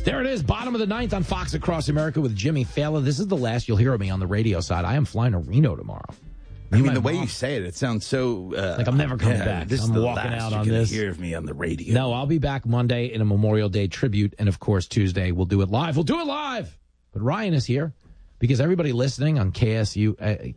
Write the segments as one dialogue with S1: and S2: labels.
S1: There it is, bottom of the ninth on Fox Across America with Jimmy Fallon. This is the last you'll hear of me on the radio side. I am flying to Reno tomorrow.
S2: I mean, the way you say it sounds so...
S1: like I'm never coming back.
S2: This
S1: I'm
S2: is the
S1: walking
S2: last
S1: out
S2: you're
S1: on
S2: gonna
S1: this.
S2: Hear of me on the radio.
S1: No, I'll be back Monday in a Memorial Day tribute. And, of course, Tuesday we'll do it live. We'll do it live. But Ryan is here because everybody listening on KSUE,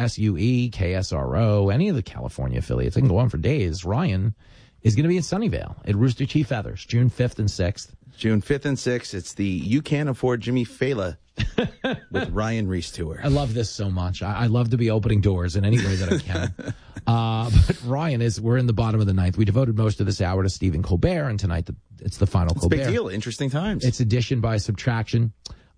S1: KSRO, any of the California affiliates, I can go on for days. Ryan is going to be in Sunnyvale at Rooster Teeth Feathers, June 5th and 6th.
S2: June 5th and 6th, it's the You Can't Afford Jimmy Fallon with Ryan Reese tour.
S1: I love this so much. I love to be opening doors in any way that I can. But Ryan, we're in the bottom of the ninth. We devoted most of this hour to Stephen Colbert, and tonight it's the final Colbert.
S2: It's a big deal. Interesting times.
S1: It's addition by subtraction.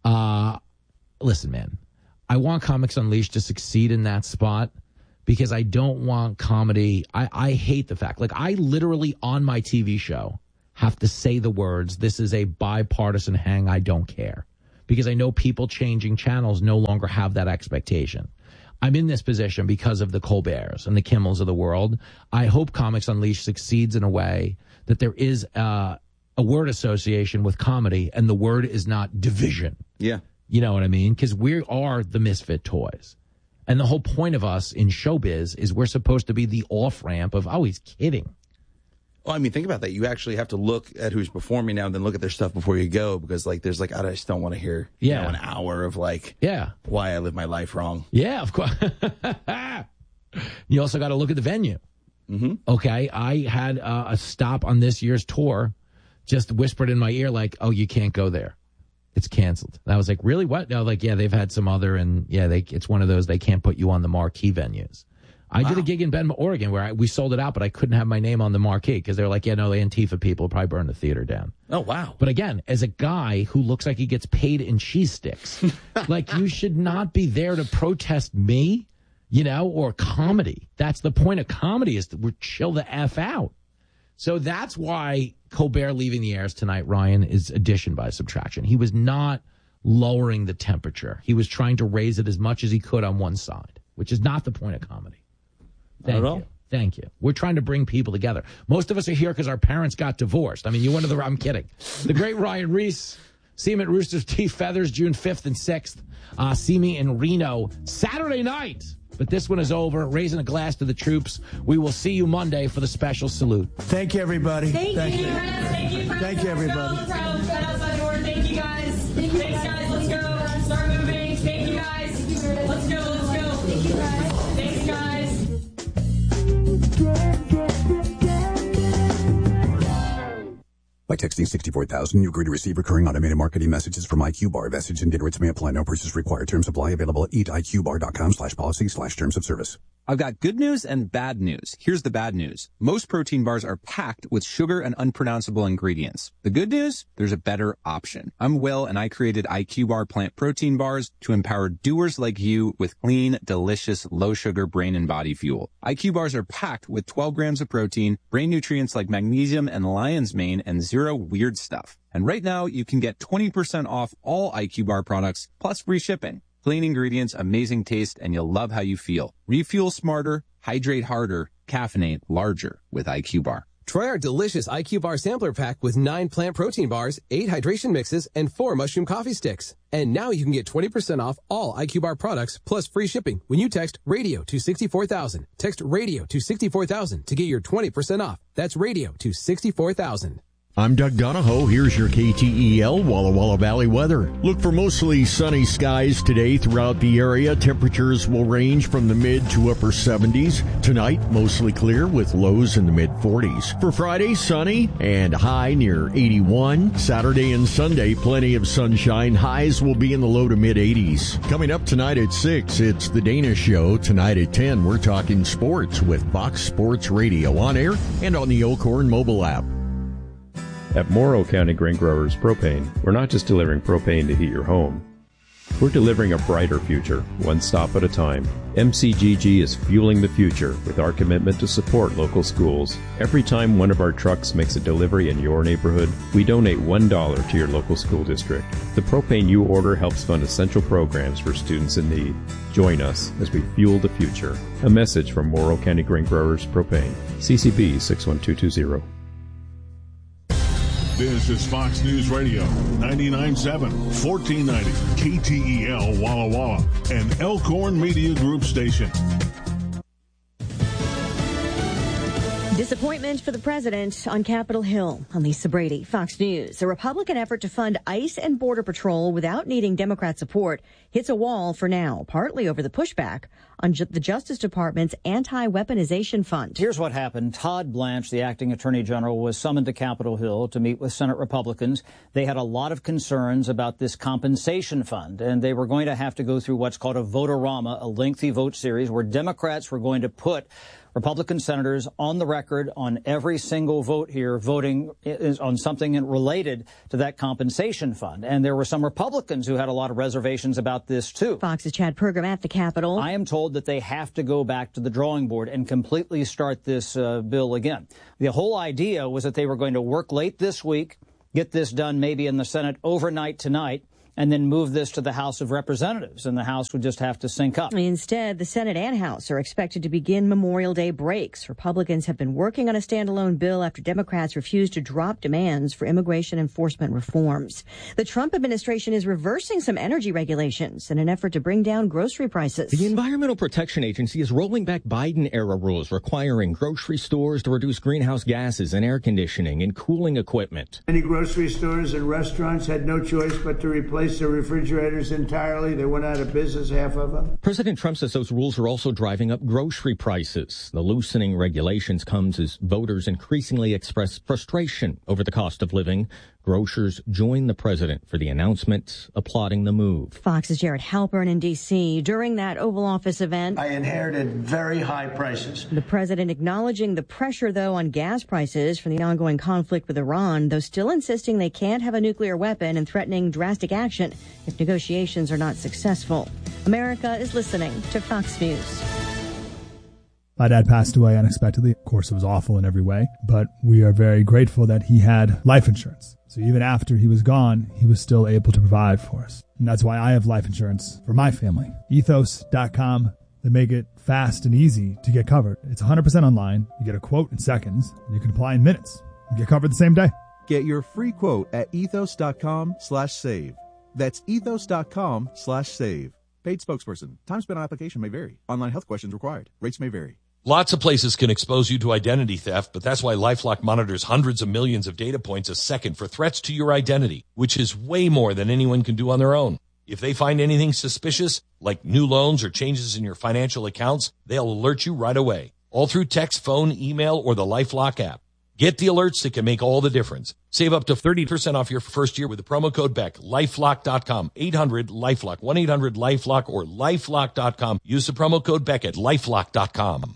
S1: Listen, man, I want Comics Unleashed to succeed in that spot because I don't want comedy. I hate the fact. Like, I literally, on my TV show, have to say the words, this is a bipartisan hang, I don't care. Because I know people changing channels no longer have that expectation. I'm in this position because of the Colberts and the Kimmels of the world. I hope Comics Unleashed succeeds in a way that there is a word association with comedy, and the word is not division.
S2: Yeah.
S1: You know what I mean? Because we are the misfit toys. And the whole point of us in showbiz is we're supposed to be the off-ramp of, oh, he's kidding.
S2: Well, I mean, think about that. You actually have to look at who's performing now and then look at their stuff before you go because, like, there's, like, I just don't want to hear an hour of, like, why I live my life wrong.
S1: Yeah, of course. You also got to look at the venue.
S2: Mm-hmm.
S1: Okay, I had a stop on this year's tour just whispered in my ear, like, oh, you can't go there. It's canceled. And I was like, really? What? No, like, yeah, they've had some other, and, it's one of those, they can't put you on the marquee venues. I did a gig in Bend, Oregon, where we sold it out, but I couldn't have my name on the marquee because they're like, the Antifa people will probably burn the theater down.
S2: Oh, wow.
S1: But again, as a guy who looks like he gets paid in cheese sticks, like, you should not be there to protest me, or comedy. That's the point of comedy, is to chill the F out. So that's why Colbert leaving the airs tonight, Ryan, is addition by subtraction. He was not lowering the temperature. He was trying to raise it as much as he could on one side, which is not the point of comedy. Thank you. We're trying to bring people together. Most of us are here because our parents got divorced. I mean, you went to I'm kidding. The great Ryan Reese. See him at Rooster Teeth Feathers, June 5th and 6th. See me in Reno Saturday night. But this one is over. Raising a glass to the troops. We will see you Monday for the special salute.
S3: Thank you, everybody.
S4: Thank you. Thank you,
S3: everybody.
S4: Thank you, guys. Thanks, guys. Let's go. Start moving. Thank you, guys. Let's go. Thank you, guys. Thanks, guys.
S5: By texting 64,000, you agree to receive recurring automated marketing messages from IQ Bar. Message and data rates may apply. No purchase required. Terms apply. Available at eatiqbar.com/policy/terms of service.
S6: I've got good news and bad news. Here's the bad news. Most protein bars are packed with sugar and unpronounceable ingredients. The good news? There's a better option. I'm Will, and I created IQ Bar plant protein bars to empower doers like you with clean, delicious, low-sugar brain and body fuel. IQ Bars are packed with 12 grams of protein, brain nutrients like magnesium and lion's mane, and zero weird stuff. And right now, you can get 20% off all IQ Bar products, plus free shipping. Clean ingredients, amazing taste, and you'll love how you feel. Refuel smarter, hydrate harder, caffeinate larger with IQ Bar.
S7: Try our delicious IQ Bar sampler pack with 9 plant protein bars, 8 hydration mixes, and 4 mushroom coffee sticks. And now you can get 20% off all IQ Bar products plus free shipping when you text RADIO to 64,000. Text RADIO to 64,000 to get your 20% off. That's RADIO to 64,000.
S8: I'm Doug Donahoe. Here's your KTEL Walla Walla Valley weather. Look for mostly sunny skies today throughout the area. Temperatures will range from the mid to upper 70s. Tonight, mostly clear with lows in the mid 40s. For Friday, sunny and high near 81. Saturday and Sunday, plenty of sunshine. Highs will be in the low to mid 80s. Coming up tonight at 6, it's The Dana Show. Tonight at 10, we're talking sports with Fox Sports Radio on air and on the Ocorn mobile app.
S9: At Morrow County Grain Growers Propane, we're not just delivering propane to heat your home. We're delivering a brighter future, one stop at a time. MCGG is fueling the future with our commitment to support local schools. Every time one of our trucks makes a delivery in your neighborhood, we donate $1 to your local school district. The propane you order helps fund essential programs for students in need. Join us as we fuel the future. A message from Morrow County Grain Growers Propane. CCB 61220.
S3: This is Fox News Radio, 99.7, 1490, KTEL Walla Walla, and Elkhorn Media Group station.
S10: Disappointment for the president on Capitol Hill. I'm Lisa Brady, Fox News. A Republican effort to fund ICE and Border Patrol without needing Democrat support hits a wall for now, partly over the pushback on the Justice Department's anti-weaponization fund.
S11: Here's what happened. Todd Blanche, the acting attorney general, was summoned to Capitol Hill to meet with Senate Republicans. They had a lot of concerns about this compensation fund, and they were going to have to go through what's called a vote-a-rama, a lengthy vote series where Democrats were going to put Republican senators on the record on every single vote here voting on something related to that compensation fund. And there were some Republicans who had a lot of reservations about this, too.
S10: Fox's Chad Pergram at the Capitol.
S11: I am told that they have to go back to the drawing board and completely start this bill again. The whole idea was that they were going to work late this week, get this done maybe in the Senate overnight tonight, and then move this to the House of Representatives, and the House would just have to sync up.
S10: Instead, the Senate and House are expected to begin Memorial Day breaks. Republicans have been working on a standalone bill after Democrats refused to drop demands for immigration enforcement reforms. The Trump administration is reversing some energy regulations in an effort to bring down grocery prices.
S12: The Environmental Protection Agency is rolling back Biden-era rules requiring grocery stores to reduce greenhouse gases and air conditioning and cooling equipment.
S13: Many grocery stores and restaurants had no choice but to replace their refrigerators entirely. They went out of business, half of them.
S12: President Trump says those rules are also driving up grocery prices. The loosening regulations comes as voters increasingly express frustration over the cost of living. Grocers join the president for the announcement, applauding the move.
S10: Fox's Jared Halpern in D.C. During that Oval Office event,
S13: I inherited very high prices.
S10: The president acknowledging the pressure, though, on gas prices from the ongoing conflict with Iran, though still insisting they can't have a nuclear weapon and threatening drastic action if negotiations are not successful. America is listening to Fox News.
S14: My dad passed away unexpectedly. Of course, it was awful in every way, but we are very grateful that he had life insurance. So even after he was gone, he was still able to provide for us. And that's why I have life insurance for my family. Ethos.com. They make it fast and easy to get covered. It's 100% online. You get a quote in seconds. And you can apply in minutes. You get covered the same day.
S15: Get your free quote at ethos.com/save. That's ethos.com/save. Paid spokesperson. Time spent on application may vary. Online health questions required. Rates may vary.
S16: Lots of places can expose you to identity theft, but that's why LifeLock monitors hundreds of millions of data points a second for threats to your identity, which is way more than anyone can do on their own. If they find anything suspicious, like new loans or changes in your financial accounts, they'll alert you right away, all through text, phone, email, or the LifeLock app. Get the alerts that can make all the difference. Save up to 30% off your first year with the promo code BECK. LifeLock.com, 800-LifeLock, 1-800-LifeLock, or LifeLock.com. Use the promo code BECK at LifeLock.com.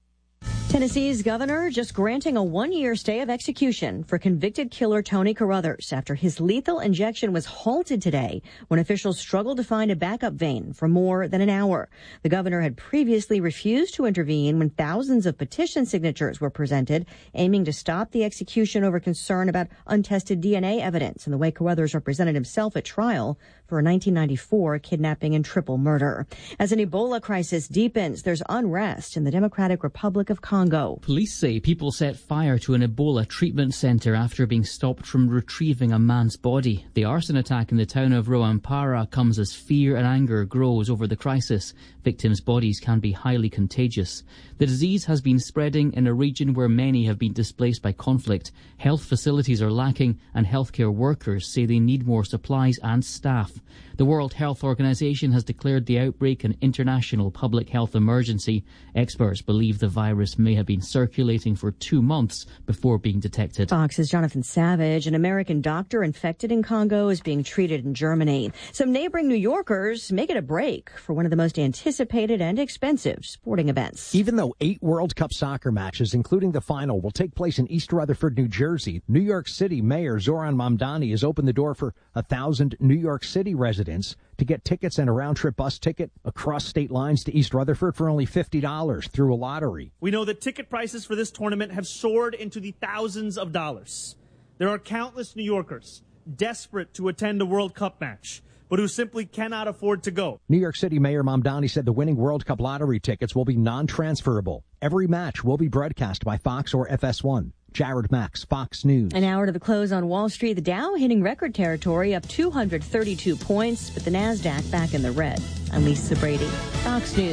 S10: Tennessee's governor just granting a one-year stay of execution for convicted killer Tony Carruthers after his lethal injection was halted today when officials struggled to find a backup vein for more than an hour. The governor had previously refused to intervene when thousands of petition signatures were presented, aiming to stop the execution over concern about untested DNA evidence and the way Carruthers represented himself at trial for a 1994 kidnapping and triple murder. As an Ebola crisis deepens, there's unrest in the Democratic Republic of Congo.
S17: Police say people set fire to an Ebola treatment center after being stopped from retrieving a man's body. The arson attack in the town of Rwampara comes as fear and anger grows over the crisis. Victims' bodies can be highly contagious. The disease has been spreading in a region where many have been displaced by conflict. Health facilities are lacking and healthcare workers say they need more supplies and staff. The World Health Organization has declared the outbreak an international public health emergency. Experts believe the virus may have been circulating for 2 months before being detected.
S10: Fox's Jonathan Savage, an American doctor infected in Congo, is being treated in Germany. Some neighboring New Yorkers make it a break for one of the most anticipated and expensive sporting events.
S18: Even though 8 World Cup soccer matches, including the final, will take place in East Rutherford, New Jersey, New York City Mayor Zoran Mamdani has opened the door for 1,000 New York City residents to get tickets and a round-trip bus ticket across state lines to East Rutherford for only $50 through a lottery.
S19: We know that ticket prices for this tournament have soared into the thousands of dollars. There are countless New Yorkers desperate to attend a World Cup match, but who simply cannot afford to go.
S18: New York City Mayor Mamdani said the winning World Cup lottery tickets will be non-transferable. Every match will be broadcast by Fox or FS1. Jared Max, Fox News.
S10: An hour to the close on Wall Street. The Dow hitting record territory, up 232 points, but the NASDAQ back in the red. I'm Lisa Brady, Fox News.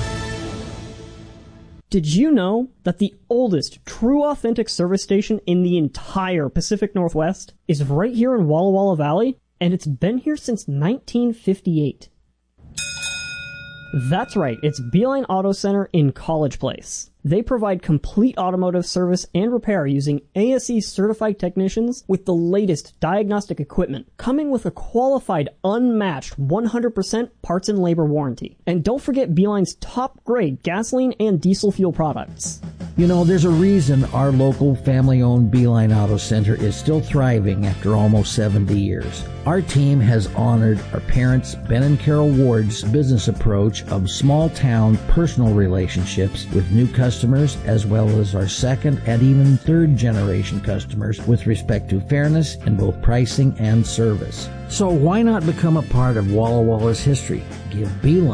S20: Did you know that the oldest true authentic service station in the entire Pacific Northwest is right here in Walla Walla Valley? And it's been here since 1958. That's right, it's Beeline Auto Center in College Place. They provide complete automotive service and repair using ASE certified technicians with the latest diagnostic equipment, coming with a qualified, unmatched 100% parts and labor warranty. And don't forget Beeline's top grade gasoline and diesel fuel products.
S21: You know, there's a reason our local family-owned Beeline Auto Center is still thriving after almost 70 years. Our team has honored our parents, Ben and Carol Ward's business approach of small-town personal relationships with new customers, as well as our second and even third-generation customers with respect to fairness in both pricing and service. So why not become a part of Walla Walla's history? Give Beeline